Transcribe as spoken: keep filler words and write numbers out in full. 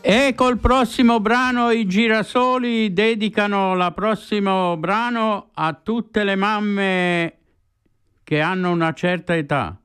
E col prossimo brano i Girasoli dedicano il prossimo brano a tutte le mamme che hanno una certa età.